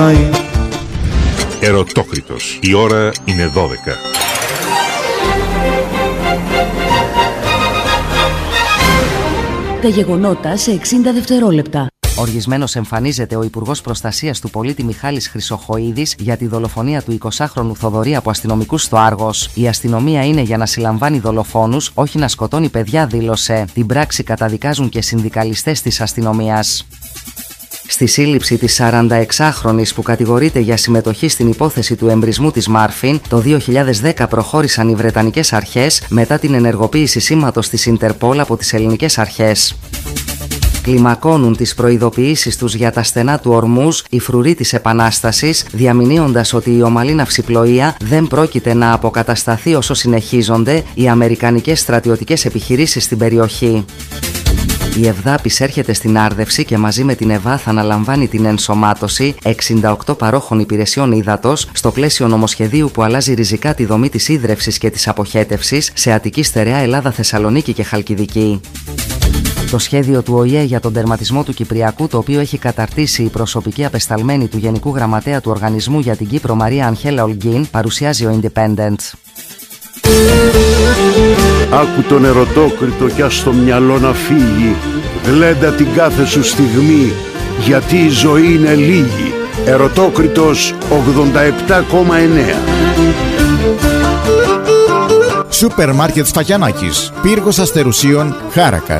Ερωτόκριτος. Η ώρα είναι 12. Τα γεγονότα σε 60 δευτερόλεπτα. Οργισμένος εμφανίζεται ο Υπουργός Προστασίας του πολίτη Μιχάλης Χρυσοχοΐδης για τη δολοφονία του 20χρονου Θοδωρή από αστυνομικούς στο Άργος. Η αστυνομία είναι για να συλλαμβάνει δολοφόνους, όχι να σκοτώνει παιδιά, δήλωσε. Την πράξη καταδικάζουν και συνδικαλιστές της αστυνομίας. Στη σύλληψη της 46χρονης που κατηγορείται για συμμετοχή στην υπόθεση του εμπρισμού της Μάρφιν, το 2010 προχώρησαν οι Βρετανικές αρχές μετά την ενεργοποίηση σήματος της Ιντερπόλ από τις ελληνικές αρχές. Κλιμακώνουν τις προειδοποιήσεις τους για τα στενά του Ορμούζ οι φρουροί της Επανάστασης, διαμηνύοντας ότι η ομαλή ναυσιπλοεία δεν πρόκειται να αποκατασταθεί όσο συνεχίζονται οι αμερικανικές στρατιωτικές επιχειρήσεις στην περιοχή. Η Ευδάπης έρχεται στην άρδευση και μαζί με την ΕΒΑ θα αναλαμβάνει την ενσωμάτωση 68 παρόχων υπηρεσιών ύδατος στο πλαίσιο νομοσχεδίου που αλλάζει ριζικά τη δομή της ίδρευσης και της αποχέτευσης σε Αττική, Στερεά, Ελλάδα, Θεσσαλονίκη και Χαλκιδική. Το σχέδιο του ΟΗΕ για τον τερματισμό του Κυπριακού, το οποίο έχει καταρτήσει η προσωπική απεσταλμένη του Γενικού Γραμματέα του Οργανισμού για την Κύπρο Μαρία Αγχέλα Ολγκίν, παρουσιάζει ο Independent. Άκου τον ερωτόκριτο κι ας το μυαλό να φύγει. Γλέντα την κάθε σου στιγμή, γιατί η ζωή είναι λίγη. Ερωτόκριτος 87,9. Σούπερ Μάρκετ Σφαγιανάκης, Πύργος Αστερουσίων, Χάρακα.